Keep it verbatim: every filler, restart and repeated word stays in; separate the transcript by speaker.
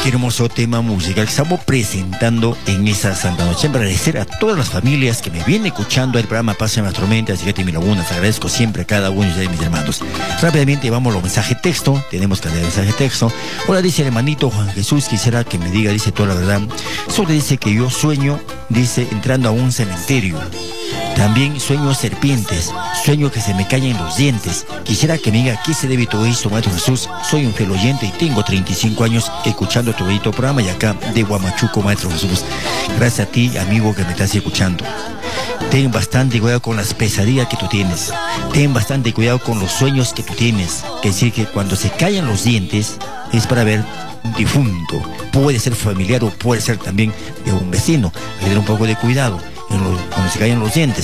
Speaker 1: Qué hermoso tema musical que estamos presentando en esa Santa Noche. Agradecer a todas las familias que me vienen escuchando el programa Pase Más Tormenta, así que te lagunas. Agradezco siempre a cada uno de mis hermanos. Rápidamente vamos a los mensajes texto. Tenemos que leer mensaje texto. Hola, dice el hermanito Juan Jesús, quisiera que me diga, dice toda la verdad. Solo dice que yo sueño, dice, entrando a un cementerio. También sueño serpientes, sueño que se me caen los dientes. Quisiera que me diga qué se debe todo esto, Maestro Jesús. Soy un fiel oyente y tengo treinta y cinco años escuchando tu bonito programa y acá de Huamachuco, Maestro Jesús. Gracias a ti, amigo, que me estás escuchando. Ten bastante cuidado con las pesadillas que tú tienes. Ten bastante cuidado con los sueños que tú tienes. Que decir que cuando se caen los dientes es para ver un difunto. Puede ser familiar o puede ser también de un vecino. Hay que tener un poco de cuidado en los, cuando se caen los dientes.